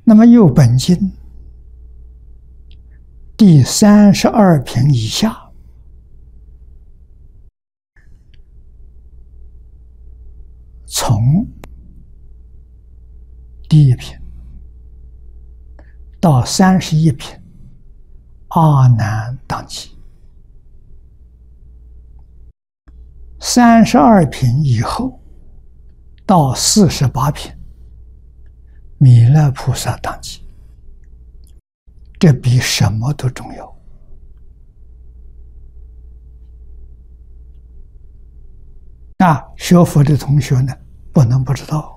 那么右本经第32品以下，从第一品到31品，阿难当机；32品以后到48品，弥勒菩萨当机。这比什么都重要。学佛的同学呢，不能不知道。